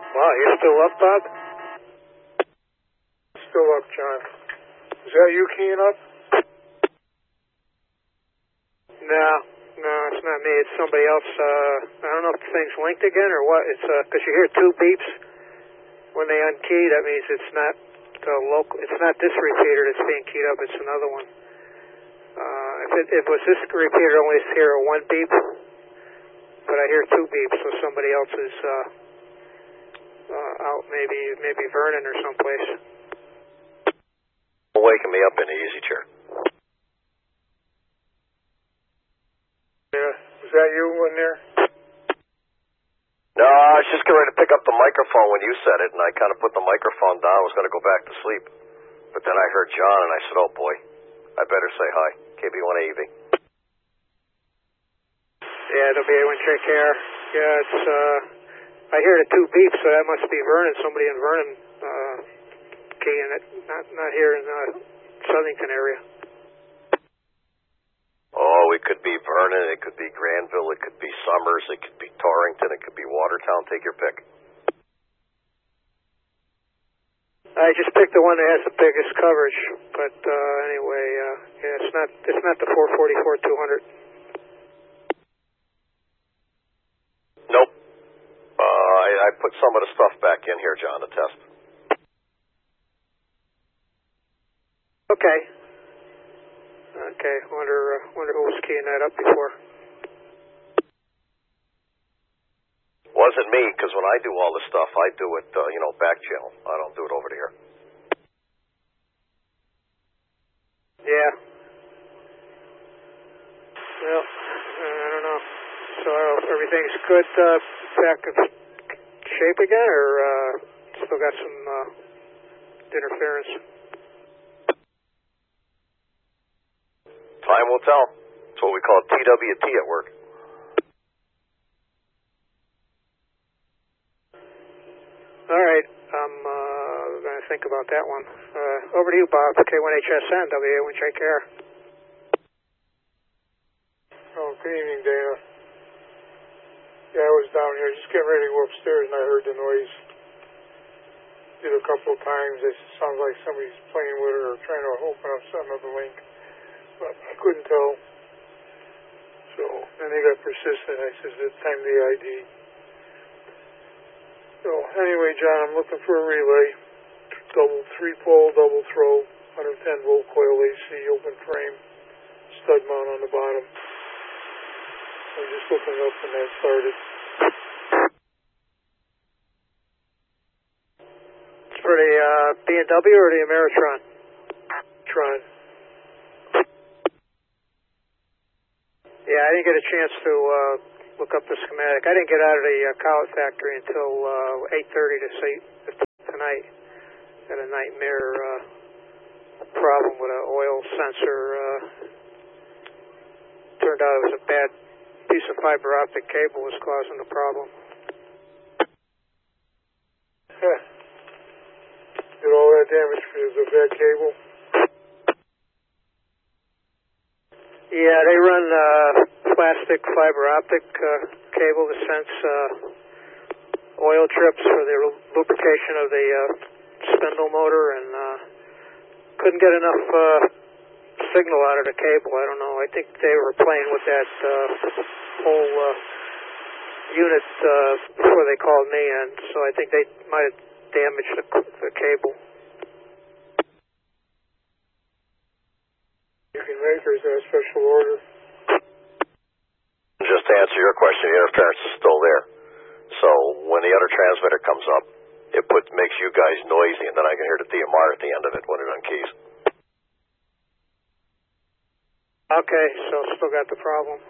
Wow, you're still up, Bob? Still up, John. Is that you keying up? No, it's not me. It's somebody else. I don't know if the thing's linked again or what. It's because you hear two beeps when they unkey. That means it's not local. It's not this repeater that's being keyed up. It's another one. If it was this repeater, only hear a one beep, but I hear two beeps, so somebody else is out. Maybe Vernon or someplace. Waking me up in the easy chair. Yeah, was that you in there? No, I was just getting ready to pick up the microphone when you said it, and I kind of put the microphone down. I was going to go back to sleep. But then I heard John, and I said, oh, boy, I better say hi. KB1AEV. Yeah, WA1 check air. Yeah, it's, I hear the two beeps, so that must be Vernon, somebody in Vernon keying it, not here in the Southington area. Oh, it could be Vernon, it could be Granville, it could be Summers, it could be Torrington, it could be Watertown. Take your pick. I just picked the one that has the biggest coverage, but anyway, yeah, it's not the 444-200. Nope. I put some of the stuff back in here, John, to test. Okay. Wonder who was keying that up before. Wasn't me, because when I do all this stuff, I do it, back channel. I don't do it over here. Yeah. Well, I don't know. So everything's good, back in shape again, or still got some interference? Time will tell. It's what we call TWT at work. All right. I'm going to think about that one. Over to you, Bob. K1HSN, WA1 Check Air. Oh, good evening, Dana. Yeah, I was down here just getting ready to go upstairs, and I heard the noise. Did a couple of times. It sounds like somebody's playing with it or trying to open up some other link, but I couldn't tell. So then they got persistent. I said, it's time the ID. So anyway, John, I'm looking for a relay. Double 3-pole, double throw, 110 volt coil AC, open frame, stud mount on the bottom. I'm just looking up when that started. For the B&W or the Ameritron? Tron. Yeah, I didn't get a chance to look up the schematic. I didn't get out of the Cowett factory until 8:30 to see tonight. Had a nightmare problem with an oil sensor. Turned out it was a bad piece of fiber optic cable was causing the problem. Did all that damage because of that cable? Yeah, they run plastic fiber optic cable to sense oil trips for the lubrication of the spindle motor, and couldn't get enough signal out of the cable. I don't know. I think they were playing with that whole unit before they called me in, so I think they might have damaged the cable. You can make, or is that a special order? Just to answer your question, the interference is still there. So when the other transmitter comes up, it makes you guys noisy, and then I can hear the DMR at the end of it when it unkeys. Okay, so still got the problem.